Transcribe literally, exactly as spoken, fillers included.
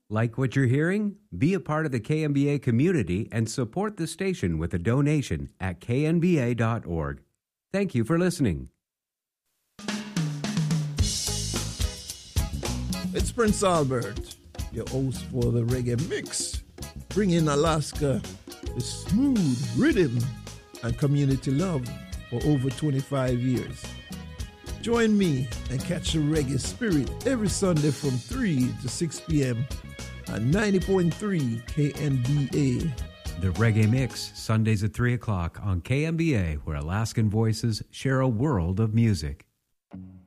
Like what you're hearing? Be a part of the K N B A community and support the station with a donation at k n b a dot org. Thank you for listening. It's Prince Albert, your host for the Reggae Mix, bringing Alaska the smooth rhythm and community love for over twenty-five years. Join me and catch the reggae spirit every Sunday from three to six p.m. at ninety point three K N B A. The Reggae Mix, Sundays at three o'clock on K N B A, where Alaskan voices share a world of music.